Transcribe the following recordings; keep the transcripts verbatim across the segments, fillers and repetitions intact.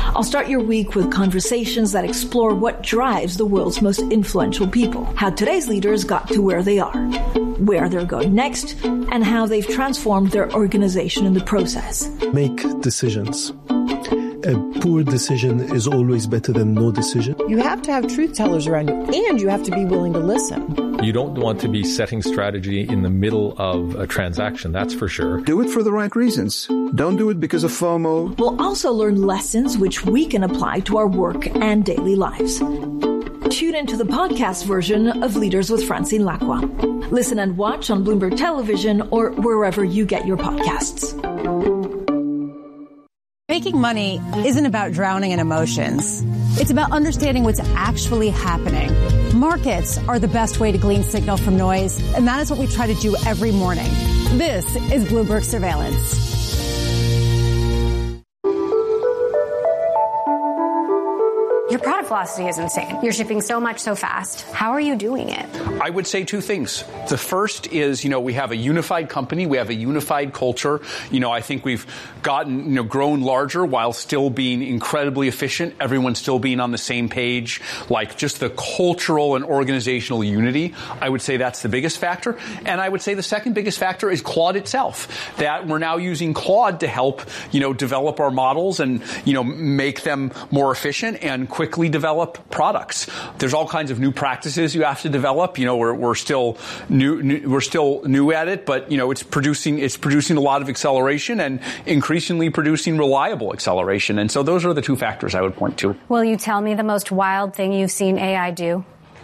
I'll start your week with conversations that explore what drives the world's most influential people, how today's leaders got to where they are, where they're going next, and how they've transformed their organization in the process. Make decisions. A poor decision is always better than no decision. You have to have truth tellers around you, and you have to be willing to listen. You don't want to be setting strategy in the middle of a transaction, that's for sure. Do it for the right reasons. Don't do it because of FOMO. We'll also learn lessons which we can apply to our work and daily lives. Tune into the podcast version of Leaders with Francine Lacqua. Listen and watch on Bloomberg Television or wherever you get your podcasts. Making money isn't about drowning in emotions. It's about understanding what's actually happening. Markets are the best way to glean signal from noise, and that is what we try to do every morning. This is Bloomberg Surveillance. Your product velocity is insane. You're shipping so much so fast. How are you doing it? I would say two things. The first is, you know, we have a unified company. We have a unified culture. You know, I think we've gotten, you know, grown larger while still being incredibly efficient. Everyone's still being on the same page. Like just the cultural and organizational unity. I would say that's the biggest factor. And I would say the second biggest factor is Claude itself. That we're now using Claude to help, you know, develop our models and, you know, make them more efficient and quickly develop products. There's all kinds of new practices you have to develop. You know, we're we're still new, new we're still new at it, but you know, it's producing it's producing a lot of acceleration and increasingly producing reliable acceleration. And so those are the two factors I would point to. Will you tell me the most wild thing you've seen A I do?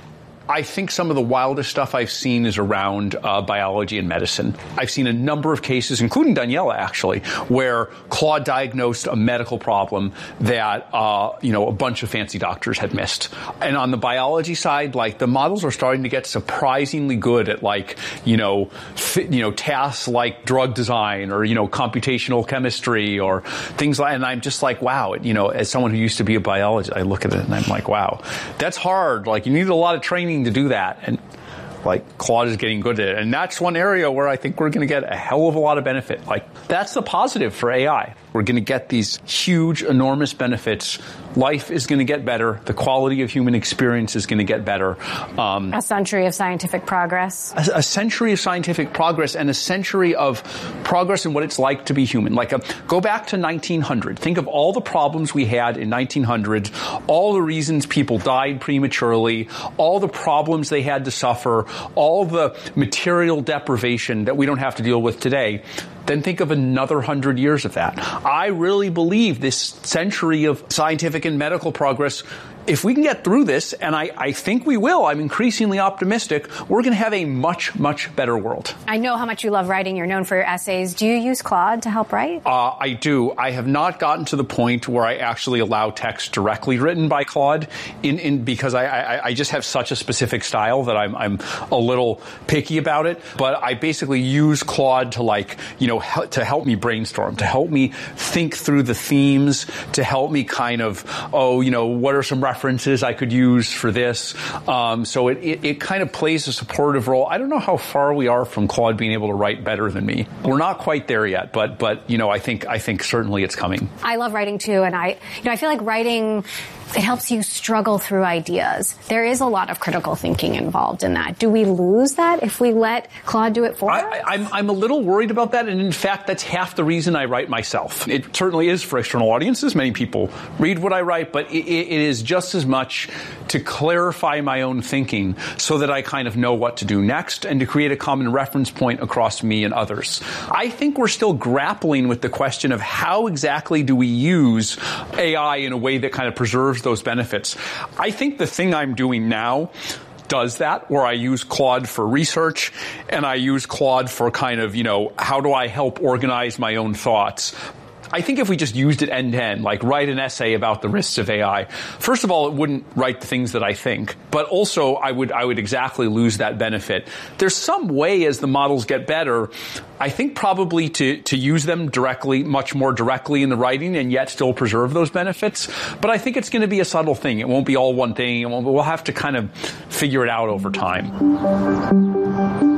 I think some of the wildest stuff I've seen is around uh, biology and medicine. I've seen a number of cases, including Daniela actually, where Claude diagnosed a medical problem that, uh, you know, a bunch of fancy doctors had missed. And on the biology side, like the models are starting to get surprisingly good at like, you know, th- you know, tasks like drug design or, you know, computational chemistry or things like, and I'm just like, wow, you know, as someone who used to be a biologist, I look at it and I'm like, wow, that's hard. Like you need a lot of training to do that. And like Claude is getting good at it. And that's one area where I think we're going to get a hell of a lot of benefit. Like that's the positive for A I. We're going to get these huge, enormous benefits. Life is going to get better. The quality of human experience is going to get better. Um, a century of scientific progress. A, a century of scientific progress and a century of progress in what it's like to be human. Like a, go back to nineteen hundred. Think of all the problems we had in nineteen hundred, all the reasons people died prematurely, all the problems they had to suffer, all the material deprivation that we don't have to deal with today. Then think of another hundred years of that. I really believe this century of scientific and medical progress, if we can get through this, and I, I think we will, I'm increasingly optimistic, we're going to have a much, much better world. I know how much you love writing. You're known for your essays. Do you use Claude to help write? Uh, I do. I have not gotten to the point where I actually allow text directly written by Claude in, in because I, I, I just have such a specific style that I'm, I'm a little picky about it. But I basically use Claude to like, you know, he- to help me brainstorm, to help me think through the themes, to help me kind of, oh, you know, what are some references references I could use for this. Um, so it, it, it kind of plays a supportive role. I don't know how far we are from Claude being able to write better than me. We're not quite there yet, but but you know, I think I think certainly it's coming. I love writing too, and I you know I feel like writing, it helps you struggle through ideas. There is a lot of critical thinking involved in that. Do we lose that if we let Claude do it for I, us? I, I'm, I'm a little worried about that, and in fact, that's half the reason I write myself. It certainly is for external audiences. Many people read what I write, but it, it is just as much to clarify my own thinking so that I kind of know what to do next and to create a common reference point across me and others. I think we're still grappling with the question of how exactly do we use A I in a way that kind of preserves those benefits. I think the thing I'm doing now does that, where I use Claude for research and I use Claude for kind of, you know, how do I help organize my own thoughts? I think if we just used it end to end, like write an essay about the risks of A I, first of all, it wouldn't write the things that I think, but also I would I would exactly lose that benefit. There's some way as the models get better, I think probably to, to use them directly, much more directly in the writing and yet still preserve those benefits. But I think it's going to be a subtle thing. It won't be all one thing. We'll have to kind of figure it out over time.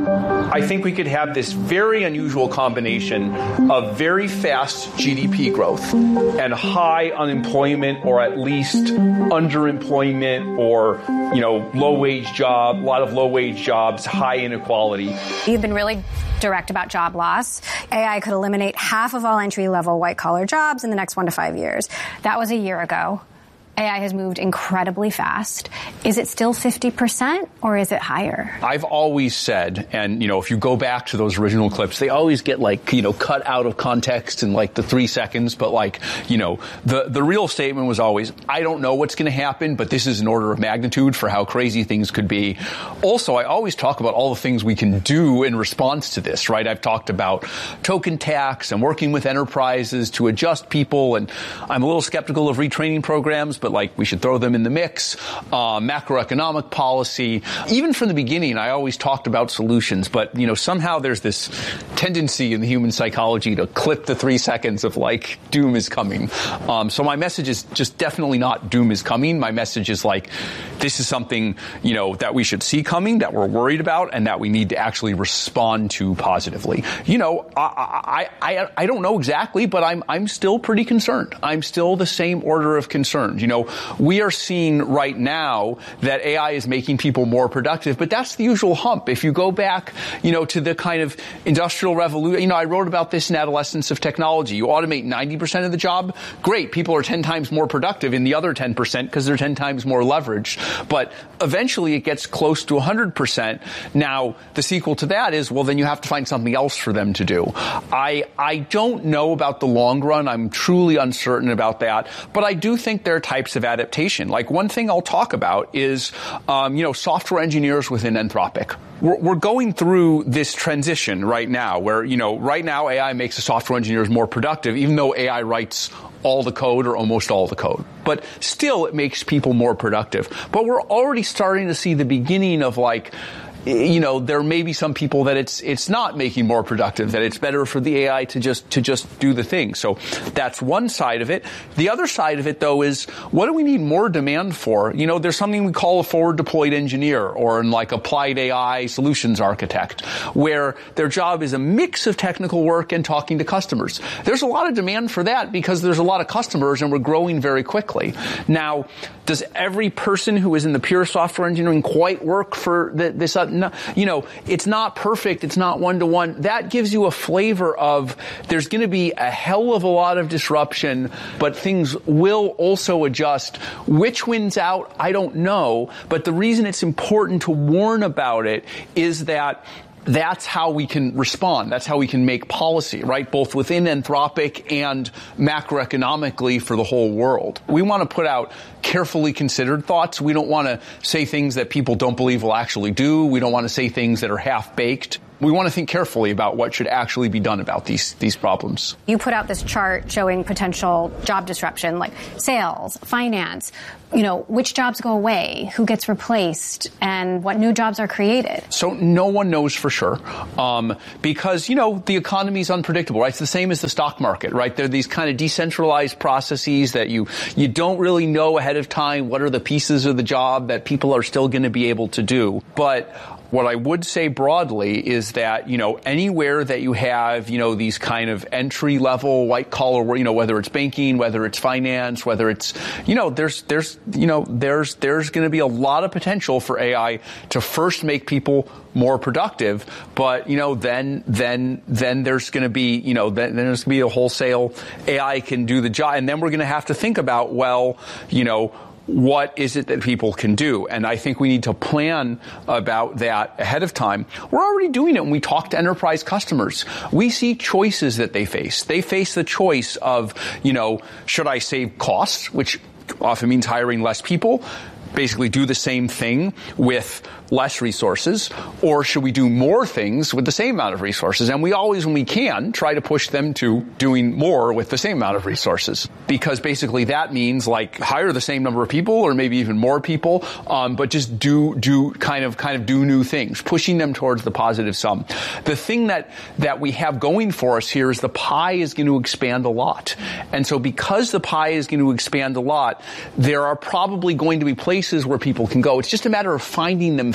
I think we could have this very unusual combination of very fast G D P growth and high unemployment, or at least underemployment, or, you know, low-wage job, a lot of low-wage jobs, high inequality. You've been really direct about job loss. A I could eliminate half of all entry-level white-collar jobs in the next one to five years. That was a year ago. A I has moved incredibly fast. Is it still fifty percent or is it higher? I've always said, and, you know, if you go back to those original clips, they always get, like, you know, cut out of context in like the three seconds. But, like, you know, the, the real statement was always, I don't know what's going to happen, but this is an order of magnitude for how crazy things could be. Also, I always talk about all the things we can do in response to this, right? I've talked about token tax and working with enterprises to adjust people. And I'm a little skeptical of retraining programs, but But like we should throw them in the mix. Uh, macroeconomic policy. Even from the beginning, I always talked about solutions, but, you know, somehow there's this tendency in the human psychology to clip the three seconds of like doom is coming. Um, so my message is just definitely not doom is coming. My message is like, this is something, you know, that we should see coming, that we're worried about, and that we need to actually respond to positively. You know, I, I, I, I don't know exactly, but I'm, I'm still pretty concerned. I'm still the same order of concern. You know, we are seeing right now that A I is making people more productive, but that's the usual hump. If you go back, you know, to the kind of industrial revolution, you know, I wrote about this in Adolescence of Technology. You automate ninety percent of the job. Great. People are ten times more productive in the other ten percent because they're ten times more leveraged. But eventually it gets close to one hundred percent. Now, the sequel to that is, well, then you have to find something else for them to do. I, I don't know about the long run. I'm truly uncertain about that. But I do think there are types of adaptation. Like, one thing I'll talk about is, um, you know, software engineers within Anthropic. We're, we're going through this transition right now where, you know, right now A I makes the software engineers more productive, even though A I writes all the code or almost all the code. But still, it makes people more productive. But we're already starting to see the beginning of, like, you know, there may be some people that it's it's not making more productive, that it's better for the A I to just to just do the thing. So that's one side of it. The other side of it, though, is what do we need more demand for? You know, there's something we call a forward deployed engineer, or in like applied A I solutions architect, where their job is a mix of technical work and talking to customers. There's a lot of demand for that because there's a lot of customers and we're growing very quickly. Now, does every person who is in the pure software engineering quite work for the, this? Uh, no, you know, it's not perfect. It's not one-to-one. That gives you a flavor of there's going to be a hell of a lot of disruption, but things will also adjust. Which wins out, I don't know. But the reason it's important to warn about it is that that's how we can respond. That's how we can make policy, right? Both within Anthropic and macroeconomically for the whole world. We want to put out carefully considered thoughts. We don't want to say things that people don't believe will actually do. We don't want to say things that are half-baked. We want to think carefully about what should actually be done about these these problems. You put out this chart showing potential job disruption, like sales, finance, you know, which jobs go away, who gets replaced, and what new jobs are created. So no one knows for sure, um, because, you know, the economy is unpredictable, right? It's the same as the stock market, right? They're these kind of decentralized processes that you, you don't really know ahead of time what are the pieces of the job that people are still going to be able to do. But what I would say broadly is that, you know, anywhere that you have, you know, these kind of entry level white collar, you know, whether it's banking, whether it's finance, whether it's, you know, there's, there's, you know, there's, there's going to be a lot of potential for A I to first make people more productive. But, you know, then, then, then there's going to be, you know, then, then there's going to be a wholesale A I can do the job. And then we're going to have to think about, well, you know, what is it that people can do? And I think we need to plan about that ahead of time. We're already doing it when we talk to enterprise customers. We see choices that they face. They face the choice of, you know, should I save costs, which often means hiring less people, basically do the same thing with less resources, or should we do more things with the same amount of resources? And we always, when we can, try to push them to doing more with the same amount of resources, because basically that means like hire the same number of people or maybe even more people, um, but just do do kind of kind of do new things, pushing them towards the positive sum. The thing that that we have going for us here is the pie is going to expand a lot, and so because the pie is going to expand a lot, there are probably going to be places where people can go. It's just a matter of finding them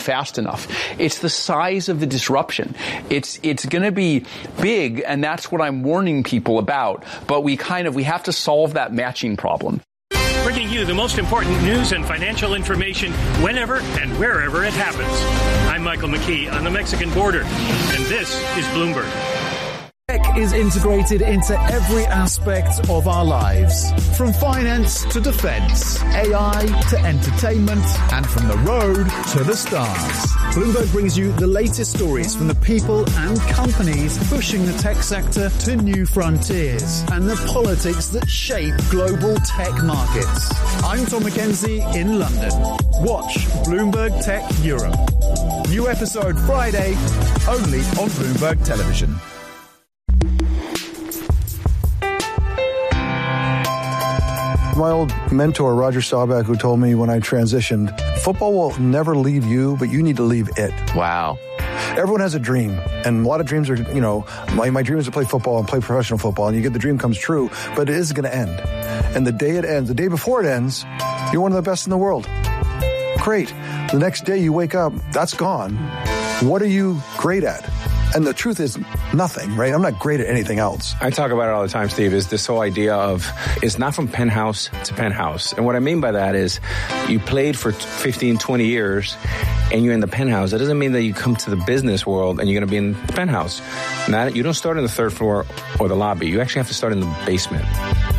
fast enough. It's the size of the disruption. It's it's going to be big, and that's what I'm warning people about. But we kind of we have to solve that matching problem. Bringing you the most important news and financial information whenever and wherever it happens. I'm Michael McKee on the Mexican border, and this is Bloomberg. Tech is integrated into every aspect of our lives, from finance to defense, A I to entertainment, and from the road to the stars. Bloomberg brings you the latest stories from the people and companies pushing the tech sector to new frontiers and the politics that shape global tech markets. I'm Tom McKenzie in London. Watch Bloomberg Tech Europe. New episode Friday, only on Bloomberg Television. My old mentor, Roger Staubach, who told me when I transitioned, football will never leave you, but you need to leave it. Wow. Everyone has a dream, and a lot of dreams are, you know, my, my dream is to play football and play professional football, and you get the dream comes true, but it is going to end. And the day it ends, the day before it ends, you're one of the best in the world. Great. The next day you wake up, that's gone. What are you great at? And the truth is nothing, right? I'm not great at anything else. I talk about it all the time, Steve, is this whole idea of it's not from penthouse to penthouse. And what I mean by that is you played for fifteen, twenty years and you're in the penthouse. That doesn't mean that you come to the business world and you're going to be in the penthouse. Not, you don't start on the third floor or the lobby. You actually have to start in the basement.